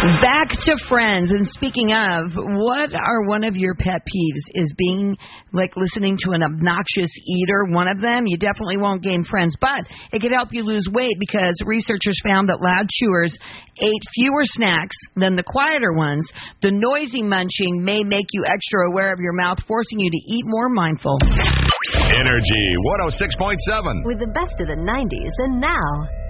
Back to Friends. And speaking of, what are one of your pet peeves? Is being like listening to an obnoxious eater one of them? You definitely won't gain friends, but it could help you lose weight because researchers found that loud chewers ate fewer snacks than the quieter ones. The noisy munching may make you extra aware of your mouth, forcing you to eat more mindful. Energy 106.7. With the best of the 90s and now.